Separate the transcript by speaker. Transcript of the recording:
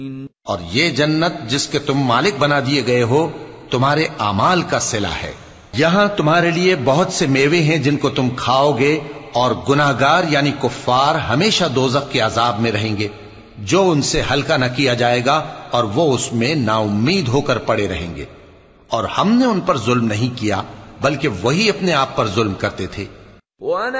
Speaker 1: और ये जन्नत जिसके तुम मालिक बना दिए गए हो तुम्हारे आमाल का सिला है। यहां तुम्हारे लिए बहुत से मेवे हैं जिनको तुम खाओगे, और गुनाहगार यानी कुफ्फार हमेशा दोजख के अजाब में रहेंगे जो उनसे हल्का न किया जाएगा, और वो उसमें नाउम्मीद होकर पड़े रहेंगे। और हमने उन पर जुल्म नहीं किया बल्कि वही अपने आप पर जुल्म करते थे।